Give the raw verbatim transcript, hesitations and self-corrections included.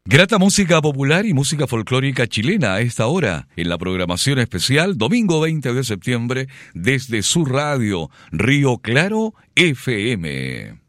Grata música popular y música folclórica chilena a esta hora, en la programación especial, domingo veinte de septiembre, desde su radio, Río Claro F M.